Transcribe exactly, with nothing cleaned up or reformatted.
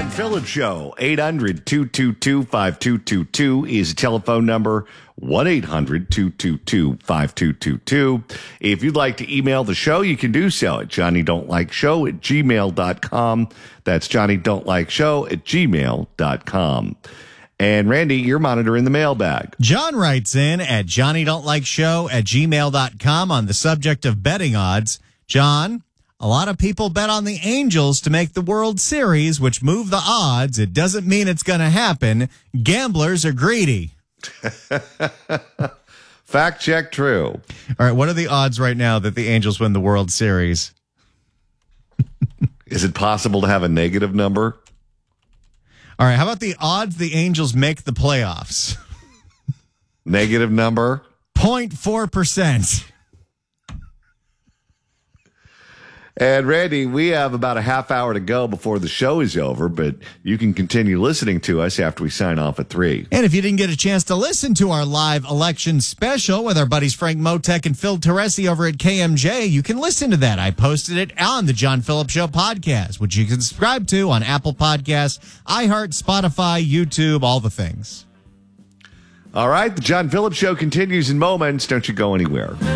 John Phillips Show. eight hundred, two two two, five two two two is a telephone number. one eight hundred, two two two, five two two two. If you'd like to email the show, you can do so at johnny don't like show at gmail dot com. That's johnny don't like show at gmail dot com. And Randy, you're monitoring the mailbag. John writes in at johnny don't like show at gmail dot com on the subject of betting odds. John, a lot of people bet on the Angels to make the World Series, which move the odds. It doesn't mean it's going to happen. Gamblers are greedy. Fact check true. All right, what are the odds right now that the Angels win the World Series? Is it possible to have a negative number? All right, how about the odds the Angels make the playoffs? Negative number? zero point four percent. And Randy, we have about a half hour to go before the show is over, but you can continue listening to us after we sign off at three. And if you didn't get a chance to listen to our live election special with our buddies Frank Motek and Phil Teresi over at K M J, you can listen to that. I posted it on the John Phillips Show podcast, which you can subscribe to on Apple Podcasts, iHeart, Spotify, YouTube, all the things. All right, the John Phillips Show continues in moments. Don't you go anywhere.